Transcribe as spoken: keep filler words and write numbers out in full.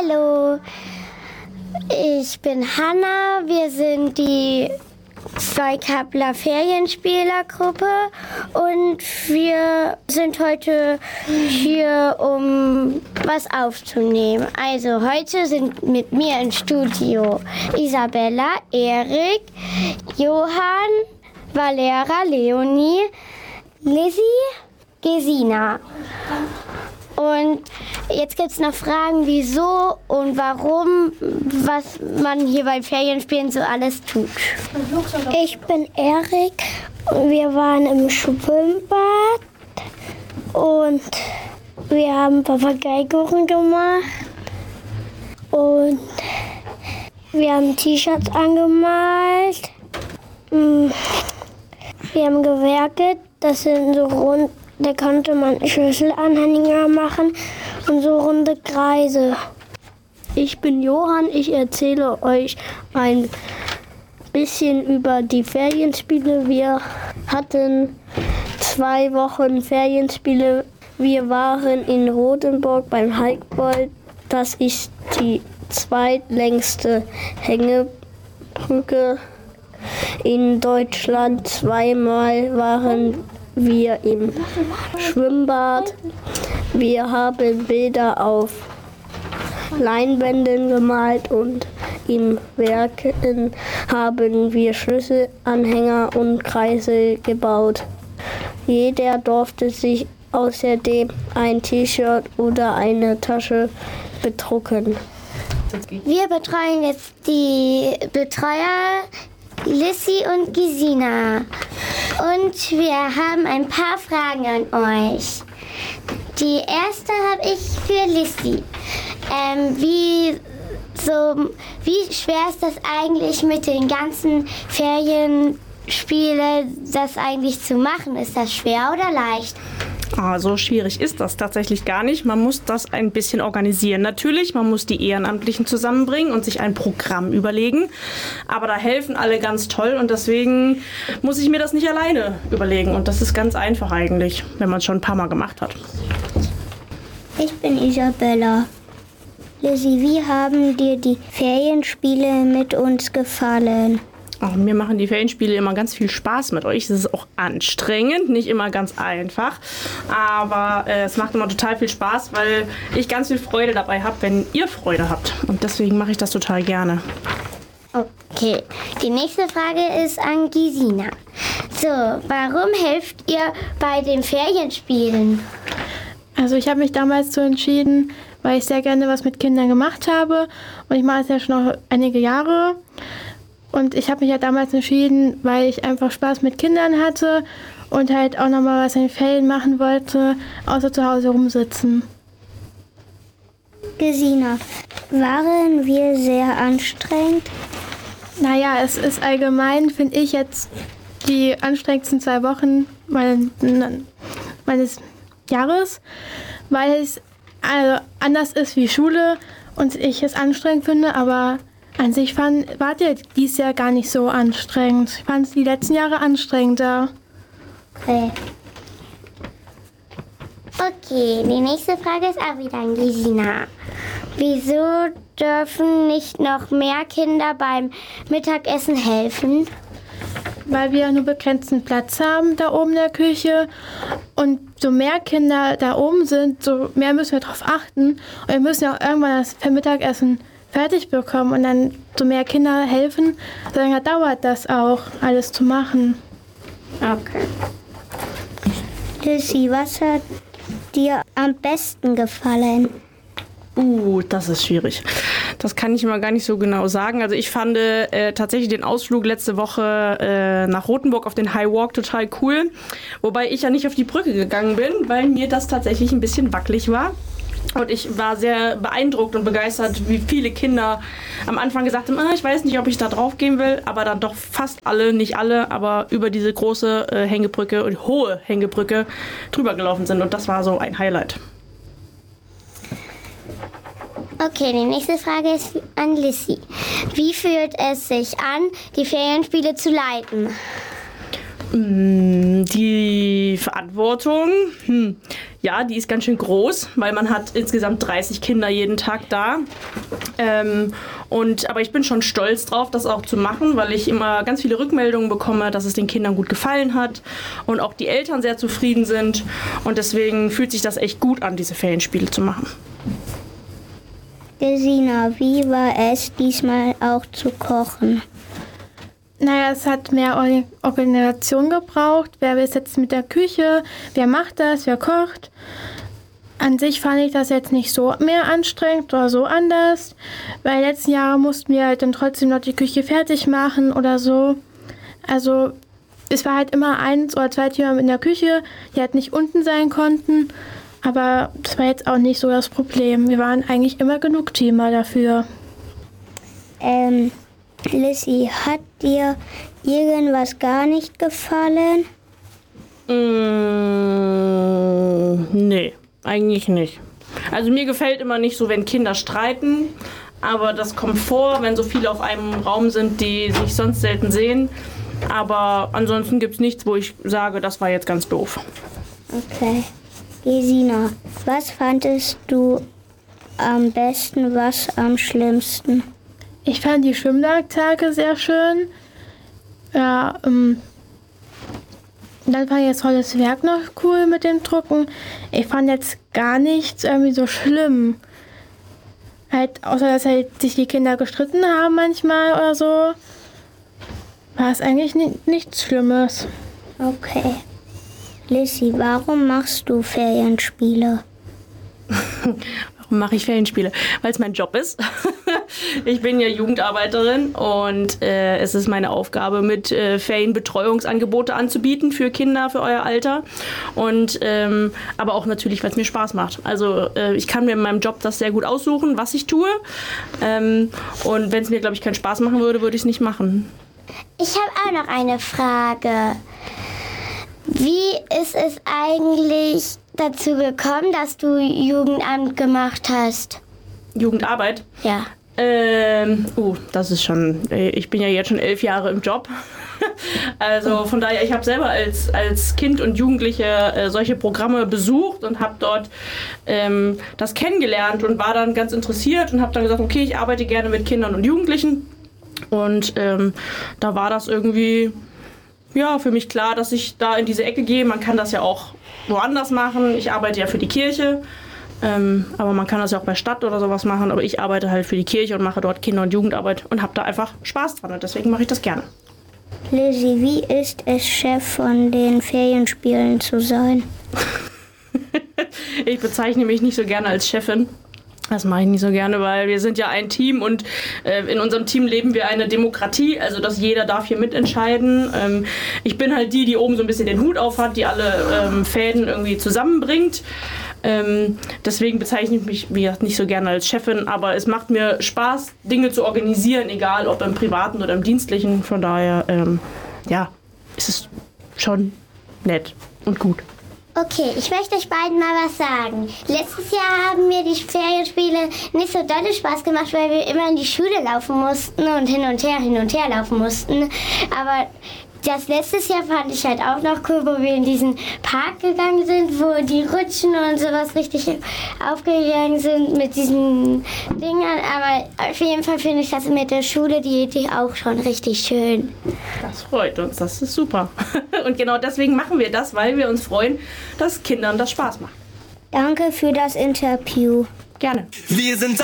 Hallo, ich bin Hanna. Wir sind die Zweikappler Ferienspielergruppe und wir sind heute hier, um was aufzunehmen. Also heute sind mit mir im Studio Isabella, Erik, Johann, Valera, Leonie, Lizzie, Gesina. Und jetzt gibt es noch Fragen, wieso und warum, was man hier beim Ferienspielen so alles tut. Ich bin Erik und wir waren im Schwimmbad und wir haben Papageikuchen gemacht und wir haben T-Shirts angemalt. Wir haben gewerkelt, das sind so rund. Da konnte man Schlüsselanhänger machen und so runde Kreise. Ich bin Johann, ich erzähle euch ein bisschen über die Ferienspiele. Wir hatten zwei Wochen Ferienspiele. Wir waren in Rotenburg beim Heikbold. Das ist die zweitlängste Hängebrücke in Deutschland. Zweimal waren wir im Schwimmbad. Wir haben Bilder auf Leinwänden gemalt und im Werken haben wir Schlüsselanhänger und Kreise gebaut. Jeder durfte sich außerdem ein T-Shirt oder eine Tasche bedrucken. Wir betreuen jetzt die Betreuer Lissy und Gesina. Und wir haben ein paar Fragen an euch. Die erste habe ich für Lissy. Ähm, wie, so, wie schwer ist das eigentlich mit den ganzen Ferienspielen, das eigentlich zu machen? Ist das schwer oder leicht? Ah, so schwierig ist das tatsächlich gar nicht. Man muss das ein bisschen organisieren. Natürlich, man muss die Ehrenamtlichen zusammenbringen und sich ein Programm überlegen. Aber da helfen alle ganz toll und deswegen muss ich mir das nicht alleine überlegen. Und das ist ganz einfach eigentlich, wenn man es schon ein paar Mal gemacht hat. Ich bin Isabella. Lizzie, wie haben dir die Ferienspiele mit uns gefallen? Oh, mir machen die Ferienspiele immer ganz viel Spaß mit euch. Es ist auch anstrengend, nicht immer ganz einfach. Aber äh, es macht immer total viel Spaß, weil ich ganz viel Freude dabei habe, wenn ihr Freude habt. Und deswegen mache ich das total gerne. Okay, die nächste Frage ist an Gesina. So, warum helft ihr bei den Ferienspielen? Also ich habe mich damals so entschieden, weil ich sehr gerne was mit Kindern gemacht habe. Und ich mache es ja schon noch einige Jahre. Und ich habe mich ja damals entschieden, weil ich einfach Spaß mit Kindern hatte und halt auch nochmal was in den Ferien machen wollte, außer zu Hause rumsitzen. Gesina, waren wir sehr anstrengend? Naja, es ist allgemein, finde ich, jetzt die anstrengendsten zwei Wochen meines, meines Jahres, weil es also anders ist wie Schule und ich es anstrengend finde, aber an sich fand, war ja dieses Jahr gar nicht so anstrengend. Ich fand es die letzten Jahre anstrengender. Okay. Okay, die nächste Frage ist auch wieder an Gesina. Wieso dürfen nicht noch mehr Kinder beim Mittagessen helfen? Weil wir nur begrenzten Platz haben da oben in der Küche und so mehr Kinder da oben sind, so mehr müssen wir darauf achten. Und wir müssen ja auch irgendwann das Mittagessen fertig bekommen und dann so mehr Kinder helfen, so lange dauert das auch, alles zu machen. Okay. Lizzie, was hat dir am besten gefallen? Uh, das ist schwierig. Das kann ich immer gar nicht so genau sagen. Also ich fand äh, tatsächlich den Ausflug letzte Woche äh, nach Rotenburg auf den High Walk total cool. Wobei ich ja nicht auf die Brücke gegangen bin, weil mir das tatsächlich ein bisschen wackelig war. Und ich war sehr beeindruckt und begeistert, wie viele Kinder am Anfang gesagt haben, ah, ich weiß nicht, ob ich da drauf gehen will, aber dann doch fast alle, nicht alle, aber über diese große äh, Hängebrücke und hohe Hängebrücke drüber gelaufen sind. Und das war so ein Highlight. Okay, die nächste Frage ist an Lissy. Wie fühlt es sich an, die Ferienspiele zu leiten? Die Verantwortung, hm. ja, die ist ganz schön groß, weil man hat insgesamt dreißig Kinder jeden Tag da. Ähm, und, aber ich bin schon stolz drauf, das auch zu machen, weil ich immer ganz viele Rückmeldungen bekomme, dass es den Kindern gut gefallen hat und auch die Eltern sehr zufrieden sind. Und deswegen fühlt sich das echt gut an, diese Ferienspiele zu machen. Gesina, wie war es diesmal auch zu kochen? Naja, es hat mehr Or- Organisation gebraucht. Wer ist jetzt mit der Küche? Wer macht das? Wer kocht? An sich fand ich das jetzt nicht so mehr anstrengend oder so anders, weil letzten Jahre mussten wir halt dann trotzdem noch die Küche fertig machen oder so. Also es war halt immer eins oder zwei Teamer in der Küche, die halt nicht unten sein konnten. Aber das war jetzt auch nicht so das Problem. Wir waren eigentlich immer genug Teamer dafür. Ähm, Lissy, hat dir irgendwas gar nicht gefallen? Mmh, nee, eigentlich nicht. Also mir gefällt immer nicht so, wenn Kinder streiten. Aber das kommt vor, wenn so viele auf einem Raum sind, die sich sonst selten sehen. Aber ansonsten gibt es nichts, wo ich sage, das war jetzt ganz doof. Okay. Gesina, was fandest du am besten, was am schlimmsten? Ich fand die Schwimmtage sehr schön. Ja, ähm, dann fand ich das tolles Werk noch cool mit dem Drucken. Ich fand jetzt gar nichts irgendwie so schlimm. Halt, außer dass halt sich die Kinder gestritten haben manchmal oder so, war es eigentlich ni- nichts Schlimmes. Okay. Lissy, warum machst du Ferienspiele? Warum mache ich Ferienspiele? Weil es mein Job ist. Ich bin ja Jugendarbeiterin und äh, es ist meine Aufgabe, mit äh, Ferienbetreuungsangebote anzubieten für Kinder, für euer Alter. Und ähm, aber auch natürlich, weil es mir Spaß macht. Also äh, ich kann mir in meinem Job das sehr gut aussuchen, was ich tue. Ähm, und wenn es mir, glaube ich, keinen Spaß machen würde, würde ich es nicht machen. Ich habe auch noch eine Frage. Wie ist es eigentlich dazu gekommen, dass du Jugendamt gemacht hast? Jugendarbeit? Ja. Ähm, uh, das ist schon, ich bin ja jetzt schon elf Jahre im Job. Also von daher, ich habe selber als, als Kind und Jugendliche äh, solche Programme besucht und habe dort ähm, das kennengelernt und war dann ganz interessiert und habe dann gesagt, okay, ich arbeite gerne mit Kindern und Jugendlichen. Und ähm, da war das irgendwie, ja, für mich klar, dass ich da in diese Ecke gehe. Man kann das ja auch woanders machen. Ich arbeite ja für die Kirche. Ähm, aber man kann das ja auch bei Stadt oder sowas machen. Aber ich arbeite halt für die Kirche und mache dort Kinder- und Jugendarbeit und habe da einfach Spaß dran. Und deswegen mache ich das gerne. Lissy, wie ist es, Chef von den Ferienspielen zu sein? Ich bezeichne mich nicht so gerne als Chefin. Das mache ich nicht so gerne, weil wir sind ja ein Team und äh, in unserem Team leben wir eine Demokratie, also dass jeder darf hier mitentscheiden. Ähm, ich bin halt die, die oben so ein bisschen den Hut auf hat, die alle ähm, Fäden irgendwie zusammenbringt. Ähm, deswegen bezeichne ich mich, wie gesagt, nicht so gerne als Chefin, aber es macht mir Spaß, Dinge zu organisieren, egal ob im Privaten oder im Dienstlichen. Von daher, ähm, ja, ist es schon nett und gut. Okay, ich möchte euch beiden mal was sagen. Letztes Jahr haben mir die Ferienspiele nicht so dolle Spaß gemacht, weil wir immer in die Schule laufen mussten und hin und her, hin und her laufen mussten. Aber das letztes Jahr fand ich halt auch noch cool, wo wir in diesen Park gegangen sind, wo die Rutschen und sowas richtig aufgegangen sind mit diesen Dingern. Aber auf jeden Fall finde ich das mit der Schule, die Idee auch schon richtig schön. Das freut uns, das ist super. Und genau deswegen machen wir das, weil wir uns freuen, dass Kindern das Spaß macht. Danke für das Interview. Gerne. Wir sind